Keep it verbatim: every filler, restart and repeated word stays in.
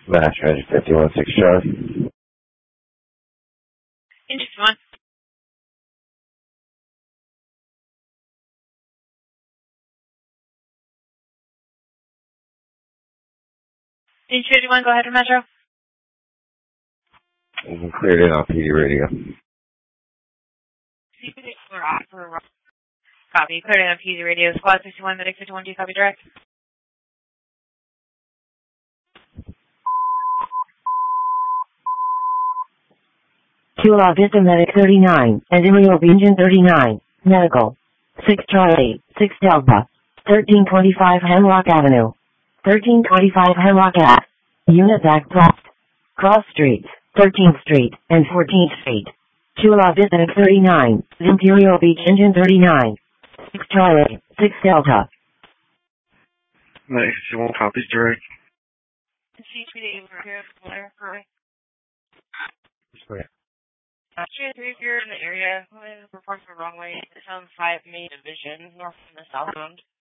Mass Transit fifty-one six Charlie. fifty-one. fifty-one, go ahead, Metro. You can clear it on P D radio. We're off for copy. Clear it on P D radio. Squad sixty-one, Medic fifty-one, do you copy direct? Chula Vista Medic thirty-nine, and Emilio Engine thirty-nine, Medical. six Charlie, six Delta. thirteen twenty-five Hemlock Avenue. thirteen twenty-five Hemlock Ave. Unit back left. Cross Streets, thirteenth Street, and fourteenth Street. Chula Vista thirty-nine, Imperial Beach Engine thirty-nine. six Charlie, six Delta. Medic fifty-one copies direct. C P D, we're here for Blair, correct? Clear. Street three, if you're in the area, report for wrong way. It's on five Main Division, north from the southbound.